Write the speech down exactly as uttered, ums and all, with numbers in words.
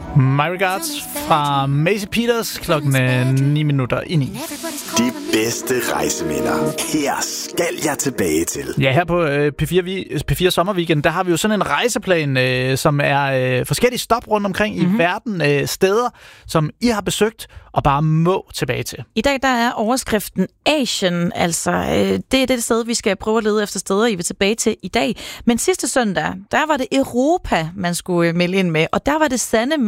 My regards fra Maisie Peters, klokken ni minutter i ni. De bedste rejseminder. Her skal jeg tilbage til. Ja, her på øh, P fire, vi, P fire Sommerweekend, der har vi jo sådan en rejseplan, øh, som er øh, forskellige stop rundt omkring mm-hmm. i verden. Øh, steder, som I har besøgt og bare må tilbage til. I dag der er overskriften Asien, altså øh, det er det sted, vi skal prøve at lede efter steder, I vil tilbage til i dag. Men sidste søndag, der var det Europa, man skulle melde ind med, og der var det sande